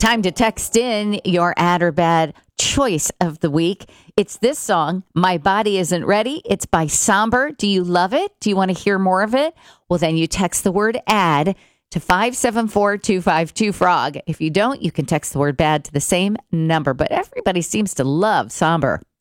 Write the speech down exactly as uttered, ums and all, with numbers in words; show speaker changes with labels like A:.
A: Time to text in your add or bad choice of the week. It's this song, My Body Isn't Ready. It's by Somber. Do you love it? Do you want to hear more of it? Well, then you text the word add to five seven four two five two frog. If you don't, you can text the word bad to the same number. But everybody seems to love Somber.